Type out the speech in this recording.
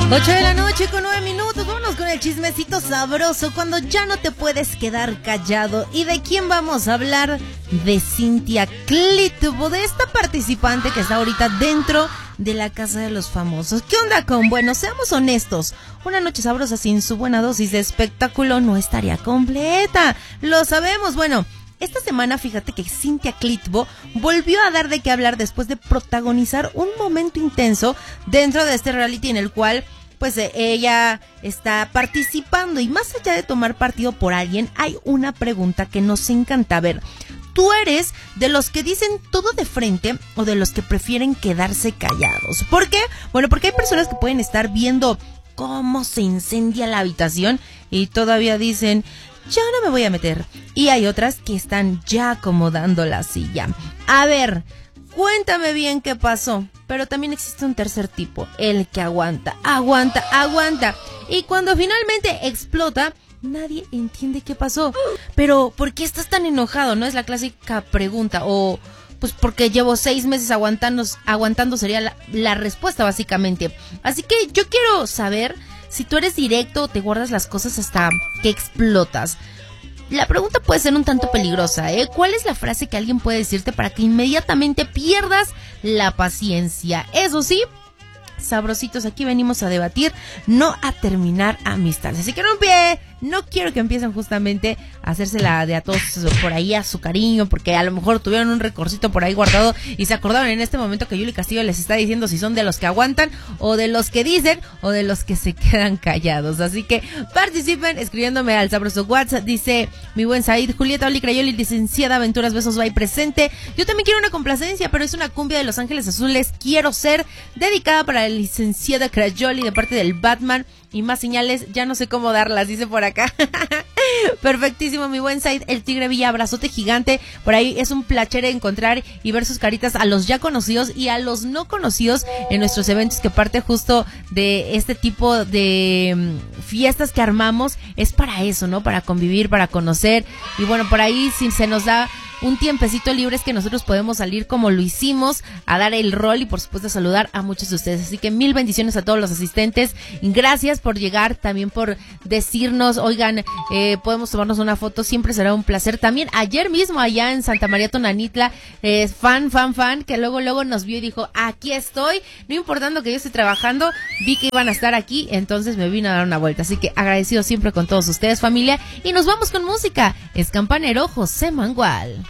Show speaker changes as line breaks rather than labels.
8 de la noche con 9 minutos. Vámonos con el chismecito sabroso cuando ya no te puedes quedar callado. ¿Y de quién vamos a hablar? De Cynthia Clitbo, de esta participante que está ahorita dentro de la Casa de los Famosos. ¿Qué onda con? Bueno, seamos honestos, una noche sabrosa sin su buena dosis de espectáculo no estaría completa. Lo sabemos. Bueno, esta semana fíjate que Cynthia Clitbo volvió a dar de qué hablar después de protagonizar un momento intenso dentro de este reality en el cual pues ella está participando, y más allá de tomar partido por alguien, hay una pregunta que nos encanta. A ver, ¿tú eres de los que dicen todo de frente o de los que prefieren quedarse callados? ¿Por qué? Bueno, porque hay personas que pueden estar viendo cómo se incendia la habitación y todavía dicen, yo no me voy a meter. Y hay otras que están ya acomodando la silla. A ver, cuéntame bien qué pasó. Pero también existe un tercer tipo, el que aguanta. Y cuando finalmente explota, nadie entiende qué pasó. Pero, ¿por qué estás tan enojado? No es la clásica pregunta. O, pues porque llevo 6 meses aguantando sería la respuesta básicamente. Así que yo quiero saber si tú eres directo o te guardas las cosas hasta que explotas. La pregunta puede ser un tanto peligrosa, ¿eh? ¿Cuál es la frase que alguien puede decirte para que inmediatamente pierdas la paciencia? Eso sí, sabrositos, aquí venimos a debatir, no a terminar amistades. Así que no quiero que empiecen justamente a hacérsela de a todos por ahí a su cariño, porque a lo mejor tuvieron un recorcito por ahí guardado y se acordaron en este momento que Yuli Castillo les está diciendo si son de los que aguantan o de los que dicen o de los que se quedan callados. Así que participen escribiéndome al sabroso WhatsApp. Dice mi buen Said, Julieta Oli Crayoli, licenciada Aventuras Besos Bye presente. Yo también quiero una complacencia, pero es una cumbia de Los Ángeles Azules, Quiero Ser, dedicada para la licenciada Crayoli de parte del Batman. Y más señales, ya no sé cómo darlas, dice por acá. Perfectísimo, mi buen Said, el Tigre Villa, abrazote gigante. Por ahí es un placer encontrar y ver sus caritas a los ya conocidos y a los no conocidos en nuestros eventos, que parte justo de este tipo de fiestas que armamos. Es para eso, ¿no? Para convivir, para conocer. Y bueno, por ahí si se nos da un tiempecito libre es que nosotros podemos salir como lo hicimos, a dar el rol y por supuesto a saludar a muchos de ustedes. Así que 1000 bendiciones a todos los asistentes. Gracias por llegar, también por decirnos, oigan, podemos tomarnos una foto, siempre será un placer. También ayer mismo allá en Santa María Tonanitla, fan, que luego nos vio y dijo, aquí estoy, no importando que yo esté trabajando, vi que iban a estar aquí, entonces me vino a dar una vuelta. Así que agradecido siempre con todos ustedes, familia, y nos vamos con música. Es campanero José Mangual.